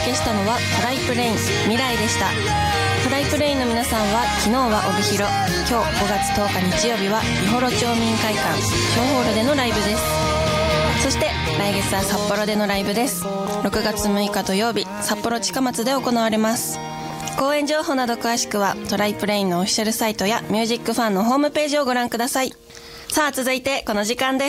届けしたのはトライプレイン未来でした。トライプレインの皆さんは昨日は帯広、今日5月10日日曜日は美幌町民会館小ホールでのライブです。そして来月は札幌でのライブです。6月6日土曜日、札幌近松で行われます。公演情報など詳しくはトライプレインのオフィシャルサイトやミュージックファンのホームページをご覧ください。さあ続いてこの時間です。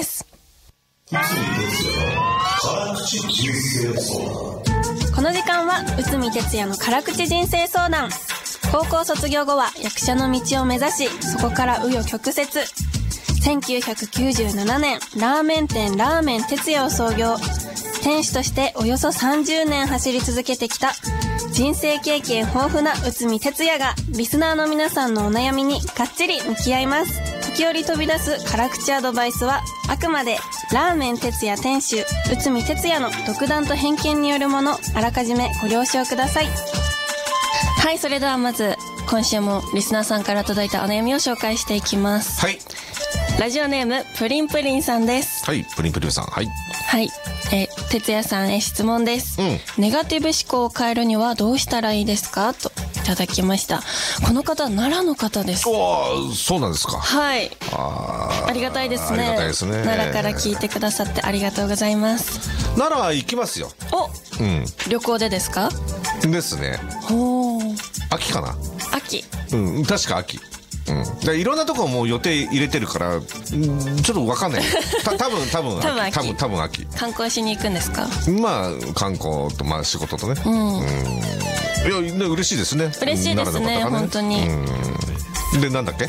この時間は内海哲也の辛口人生相談。高校卒業後は役者の道を目指し、そこから紆余曲折。1997年ラーメン店ラーメン哲也を創業。店主としておよそ30年走り続けてきた人生経験豊富な内海哲也がリスナーの皆さんのお悩みにがっちり向き合います。時折飛び出す辛口アドバイスはあくまでラーメン哲也店主内海哲也の独断と偏見によるもの、あらかじめご了承ください。はい、それではまず今週もリスナーさんから届いたお悩みを紹介していきます。 はい。 ラジオネームプリンプリンさんです。 はい、プリンプリンさん。はい。 はい。哲也さんへ質問です。ネガティブ思考を変えるにはどうしたらいいですかといただきました。この方奈良の方です。 おー、そうなんですか。 はい。ありがたいですね。 ありがたいですね。 奈良から聞いてくださってありがとうございます。 奈良行きますよ。 お、旅行でですか？ ですね。 ほー。 秋かな。 秋。 確か秋。いろんなとこも予定入れてるからちょっと分かんない。多分秋。 観光しに行くんですか？ まあ観光とまあ仕事とね。いや嬉しいですね。 嬉しいですね、本当に。 でなんだっけ？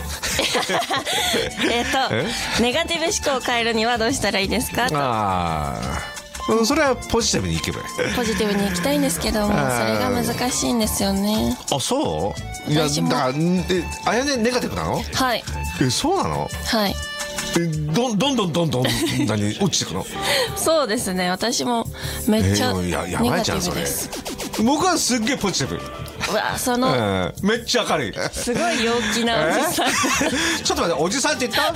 ネガティブ思考を変えるにはどうしたらいいですか？ それはポジティブにいけばいい。 ポジティブに行きたいんですけども、それが難しいんですよね。 あ、そう？いや、だからあやねネガティブなの？ はい。 そうなの？ はい。 どんどん何落ちてくの？ そうですね、私もめっちゃネガティブです。 僕はすっげえポジティブ。 うわ、 めっちゃ明るい。 すごい陽気なおじさん。 ちょっと待って、おじさんって言った？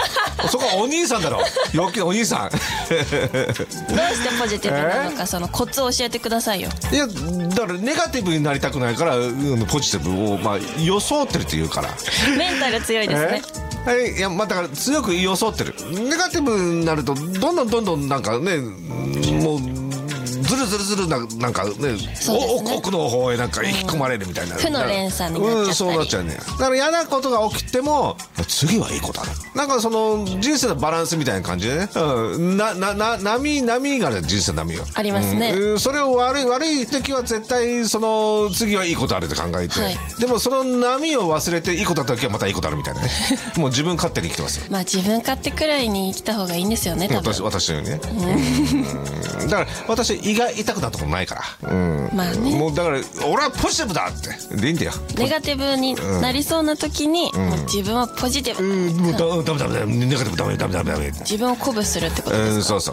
そこはお兄さんだろ。陽気なお兄さん。どうしてポジティブなのか、そのコツを教えてくださいよ。 いや、だからネガティブになりたくないからポジティブを装ってるって言うから。 メンタル強いですね。 はい、いや、だから強く装ってる。ネガティブになるとどんどんなんかね、もうずるなんかね、奥の方へなんか引き込まれるみたいな、 負の連鎖になっちゃったり。 そうなっちゃうね。だから嫌なことが起きても次はいいことある。なんかその人生のバランスみたいな感じでね、波がね、人生の波よ。 ありますね。 それを悪い時は絶対その次はいいことあるって考えて、でもその波を忘れていいことあった時はまたいいことあるみたいなね。もう自分勝手に生きてますよ。 まあ自分勝手くらいに生きた方がいいんですよね、多分。 私のようにね。だから私胃が痛くなったことないから。 まあね。 もうだから俺はポジティブだってでいいんだよ。 ネガティブになりそうな時に、もう自分はポジティブ。 もうダメネガティブダメ。 自分を鼓舞するってことですか？ そ